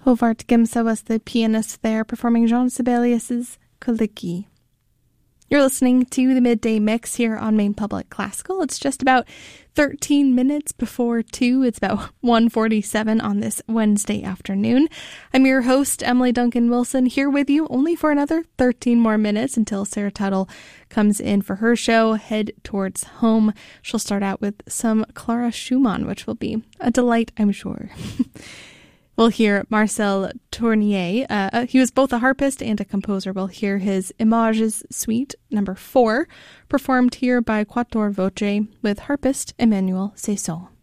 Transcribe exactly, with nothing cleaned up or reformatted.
Hovard Gimsa was the pianist there, performing Jean Sibelius's Kaliki. You're listening to the Midday Mix here on Maine Public Classical. It's just about thirteen minutes before two. It's about one forty-seven on this Wednesday afternoon. I'm your host, Emily Duncan Wilson, here with you only for another thirteen more minutes until Sarah Tuttle comes in for her show, Head Towards Home. She'll start out with some Clara Schumann, which will be a delight, I'm sure. We'll hear Marcel Tournier. Uh, he was both a harpist and a composer. We'll hear his Images Suite number four, performed here by Quatuor Voce with harpist Emmanuel Cesson.